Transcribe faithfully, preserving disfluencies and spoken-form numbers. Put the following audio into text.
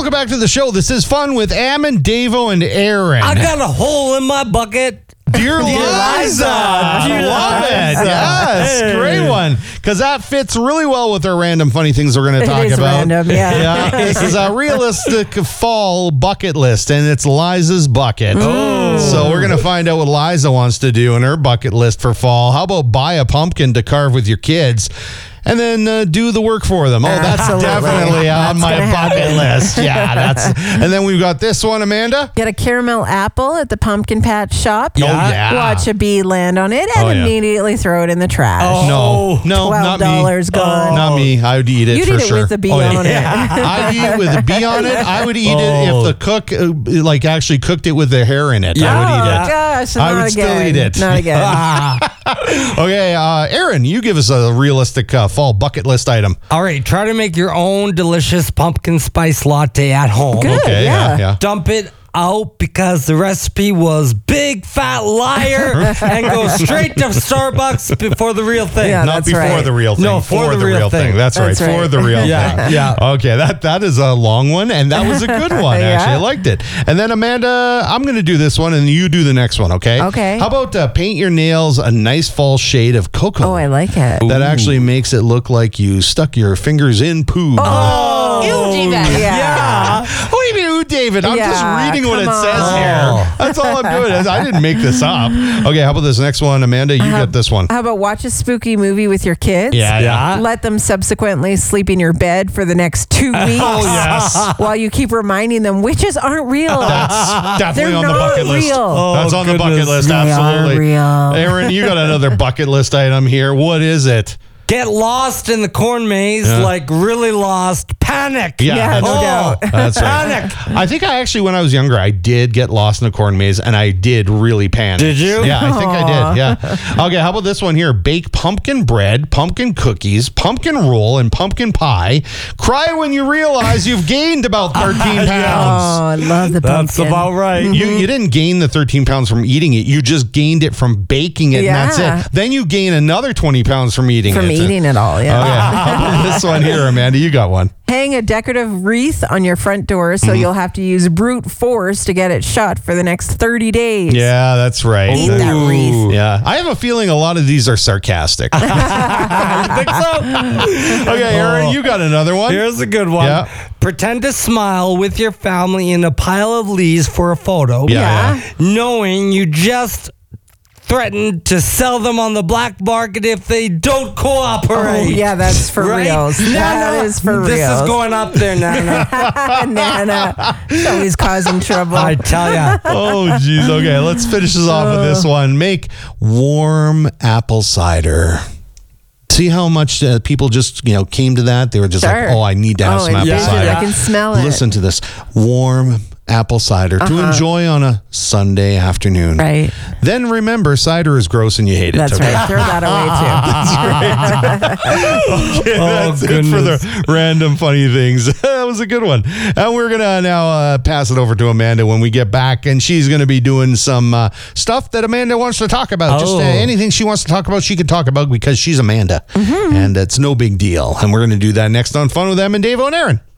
welcome back to the show. This is Fun with Am, Davo, and Aaron. I got a hole in my bucket. Dear Liza. I love it. Yes, great one. Because that fits really well with our random funny things we're going to talk It is about. random, yeah. yeah. This is a realistic fall bucket list, and it's Liza's bucket. Oh. So we're going to find out what Liza wants to do in her bucket list for fall. How about buy a pumpkin to carve with your kids? And then uh, do the work for them. Oh, that's Absolutely. definitely on That's my gonna bucket happen. list. Yeah, that's. And then we've got this one, Amanda. Get a caramel apple at the pumpkin patch shop. Oh, yeah. Watch a bee land on it and Oh, yeah. immediately throw it in the trash. No, no, twelve not me. dollars gone. Not me. I would eat it You'd for eat it sure. with the bee Oh, yeah. on it. I'd eat it with a bee on it. I would eat it Oh. if the cook uh, like actually cooked it with the hair in it. I would Oh, eat it. gosh. I not would still again. eat it. Not again. Okay, uh, Aaron, you give us a realistic uh, fall bucket list item. All right, try to make your own delicious pumpkin spice latte at home. Good, Okay, yeah. yeah. Dump it out because the recipe was big fat liar and go straight to Starbucks before the real thing. Yeah, Not that's before right. the real thing. No, for the real thing. That's, That's right, for right. the real Yeah, thing. yeah. Okay, that that is a long one, and that was a good one, Yeah. actually. I liked it. And then, Amanda, I'm going to do this one, and you do the next one, okay? Okay. How about uh, paint your nails a nice fall shade of cocoa? Oh, I like it. That actually makes it look like you stuck your fingers in poo. Oh, Yeah. What do you mean, ooh, David? I'm just Yeah, reading what it come says on. here. That's all I'm doing. I didn't make this up. Okay, how about this next one, Amanda? You get this one. How about watch a spooky movie with your kids? Yeah, yeah. Yeah. Let them subsequently sleep in your bed for the next two weeks. Oh, yes. While you keep reminding them witches aren't real. That's definitely They're on the not bucket list. real. Oh, That's on the bucket goodness. list, They are absolutely. real. Aaron, you got another bucket list item here. What is it? Get lost in the corn maze, Yeah. like really lost. Panic. Yeah, that's- no doubt. That's right. Panic. I think I actually, when I was younger, I did get lost in a corn maze, and I did really panic. Did you? Yeah, I think I did. Yeah. Okay, how about this one here? Bake pumpkin bread, pumpkin cookies, pumpkin roll, and pumpkin pie. Cry when you realize you've gained about thirteen Oh, pounds. I love the That's pumpkin. about right. You, you didn't gain the thirteen pounds from eating it. You just gained it from baking it, Yeah. and that's it. Then you gain another twenty pounds from eating From it. eating it all, yeah. Okay. How about this one here, Amanda? You got one. Hang a decorative wreath on your front door so Mm-hmm. you'll have to use brute force to get it shut for the next thirty days. Yeah, that's right. Eat that Ooh. wreath. Yeah, I have a feeling a lot of these are sarcastic. Okay, I think so. Aaron, you got another one. Here's a good one. Yeah. Pretend to smile with your family in a pile of leaves for a photo. Yeah, Yeah. Knowing you just threatened to sell them on the black market if they don't cooperate. Oh, yeah, that's for Right? reals. Nana, That is for this reals. is going up there, Nana. Nana. She's always causing trouble. I tell ya. Oh, jeez. Okay, let's finish this off with this one. Make warm apple cider. See how much uh, people just, you know, came to that? They were just Sure. like, oh, I need to have Oh, some apple envision it. cider. I can smell it. Listen to this. Warm apple cider to enjoy on a Sunday afternoon. Right. Then remember, cider is gross and you hate it. That's okay? right. Throw that away, too. Okay, Oh, that's it for the random funny things. That was a good one. And we're going to now uh, pass it over to Amanda when we get back. And she's going to be doing some uh, stuff that Amanda wants to talk about. Just uh, Oh. anything she wants to talk about, she can talk about because she's Amanda. And it's no big deal. And we're going to do that next on Fun with Em and Davo and Aaron.